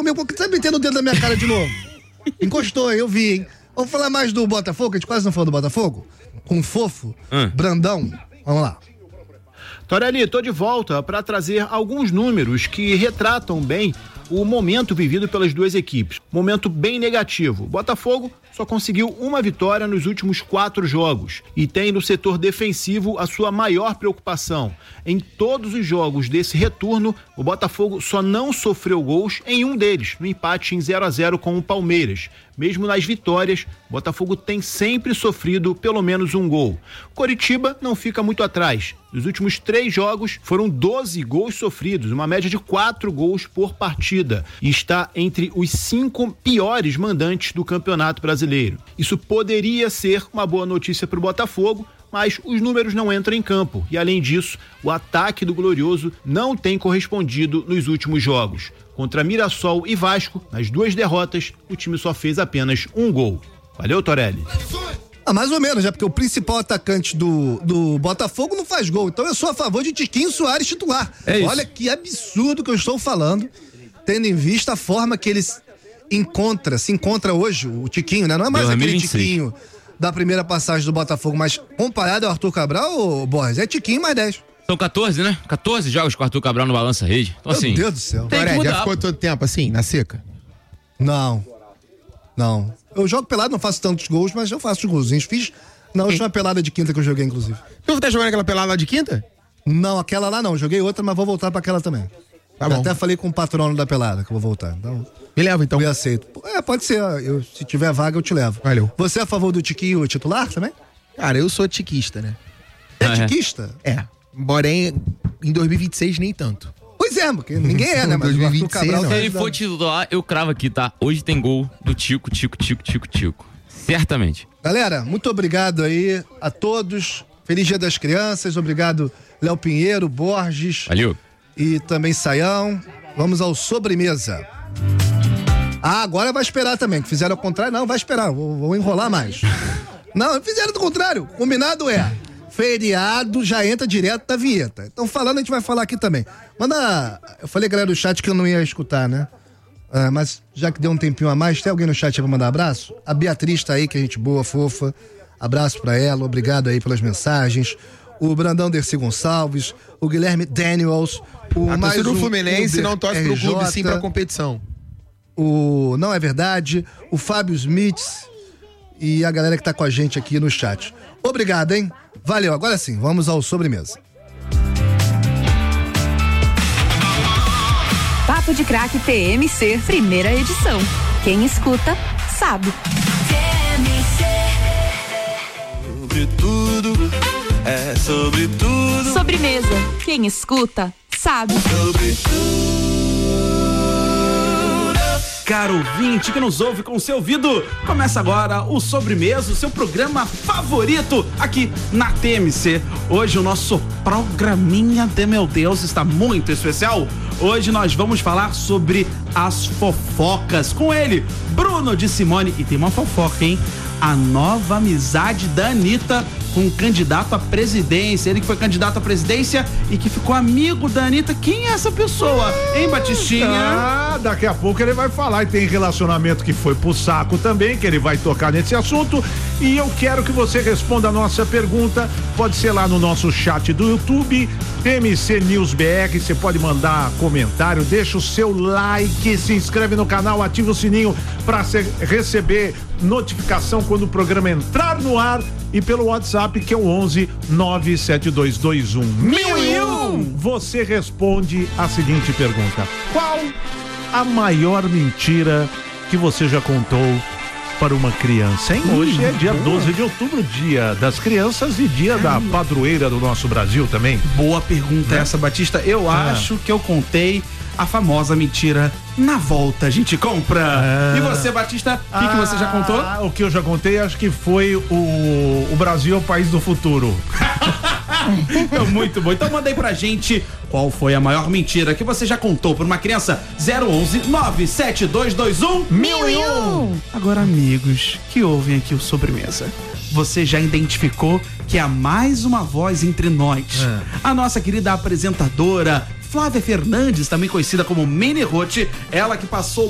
comigo, porque tá metendo o dedo na minha cara de novo. Encostou, eu vi, hein? Vamos falar mais do Botafogo, a gente quase não falou do Botafogo? Com o Fofo, Brandão. Vamos lá. Torelli, tô de volta para trazer alguns números que retratam bem o momento vivido pelas duas equipes. Momento bem negativo. Botafogo só conseguiu uma vitória nos últimos 4 jogos e tem no setor defensivo a sua maior preocupação. Em todos os jogos desse retorno, o Botafogo só não sofreu gols em um deles, no empate em 0-0 com o Palmeiras. Mesmo nas vitórias, o Botafogo tem sempre sofrido pelo menos um gol. Coritiba não fica muito atrás. Nos últimos 3 jogos, foram 12 gols sofridos, uma média de 4 gols por partida, e está entre os 5 piores mandantes do Campeonato Brasileiro. Isso poderia ser uma boa notícia para o Botafogo, mas os números não entram em campo e, além disso, o ataque do Glorioso não tem correspondido nos últimos jogos. Contra Mirassol e Vasco, nas 2 derrotas, o time só fez apenas 1 gol. Valeu, Torelli. Mais ou menos, porque o principal atacante do Botafogo não faz gol. Então eu sou a favor de Tiquinho Soares titular. Olha que absurdo que eu estou falando, tendo em vista a forma que ele se encontra hoje, o Tiquinho, né? Não é mais aquele Tiquinho da primeira passagem do Botafogo, mas comparado ao Arthur Cabral, ô Borges, é Tiquinho mais 10. São 14, né? 14 jogos com o Arthur Cabral no Balança Rede. Então, Meu Deus do céu. Já ficou todo tempo assim, na seca? Não. Eu jogo pelado, não faço tantos gols, mas eu faço os golzinhos. Fiz na última pelada de quinta que eu joguei, inclusive. Tu tá jogando aquela pelada lá de quinta? Não, aquela lá não. Joguei outra, mas vou voltar pra aquela também. Tá bom. Até falei com o patrono da pelada que eu vou voltar. Então, me leva, então. Eu aceito. Pode ser. Se tiver vaga, eu te levo. Valeu. Você é a favor do Tiquinho titular também? Cara, eu sou tiquista, né? É tiquista? É. Porém, em 2026 nem tanto. Pois é, porque ninguém é, né? Mas 2026, o Arthur Cabral... Se ele for titular, eu cravo aqui, tá? Hoje tem gol do Tico. Certamente. Galera, muito obrigado aí a todos. Feliz Dia das Crianças. Obrigado, Léo Pinheiro, Borges. Valeu. E também Saião. Vamos ao sobremesa. Agora vai esperar também, que fizeram ao contrário. Não, vai esperar, vou enrolar mais. Não, fizeram do contrário. Combinado feriado já entra direto da vinheta. Então falando, a gente vai falar aqui também. Eu falei, galera, do chat que eu não ia escutar, né? Mas já que deu um tempinho a mais, tem alguém no chat aí pra mandar abraço? A Beatriz tá aí, que é gente boa, fofa. Abraço pra ela, obrigado aí pelas mensagens. O Brandão Dercy Gonçalves, o Guilherme Daniels, a torcida do Fluminense não torce pro clube, sim pra competição. Não é verdade, o Fábio Smith e a galera que tá com a gente aqui no chat. Obrigado, hein? Valeu, agora sim, vamos ao sobremesa. Papo de Craque TMC, primeira edição. Quem escuta, sabe. Sobre tudo, sobre tudo. Sobremesa, quem escuta, sabe. Sobre tudo. Caro ouvinte que nos ouve com o seu ouvido, começa agora o Sobremesa, o seu programa favorito aqui na TMC. Hoje o nosso programinha de meu Deus está muito especial. Hoje nós vamos falar sobre as fofocas com ele, Bruno de Simone. E tem uma fofoca, hein? A nova amizade da Anitta com um candidato à presidência. Ele que foi candidato à presidência e que ficou amigo da Anitta. Quem é essa pessoa, hein, Batistinha? Daqui a pouco ele vai falar. E tem relacionamento que foi pro saco também, que ele vai tocar nesse assunto. E eu quero que você responda a nossa pergunta. Pode ser lá no nosso chat do YouTube, TMC News BR. Você pode mandar comentário, deixa o seu like, se inscreve no canal, ativa o sininho para receber notificação quando o programa entrar no ar, e pelo WhatsApp, que é o 11 97221 1001. Você responde a seguinte pergunta: qual a maior mentira que você já contou para uma criança, hein? Hoje é dia 12 de outubro, dia das crianças e dia da padroeira do nosso Brasil também. Boa pergunta essa, Batista. Eu acho que eu contei a famosa mentira: na volta a gente compra. E você, Batista, o que você já contou? O que eu já contei, acho que foi o Brasil é o país do futuro. Muito bom. Então manda aí pra gente qual foi a maior mentira que você já contou por uma criança. 011 97221 1001. Agora, amigos que ouvem aqui o Sobremesa, você já identificou que há mais uma voz entre nós. A nossa querida apresentadora Flávia Fernandes, também conhecida como Mene Roth, ela que passou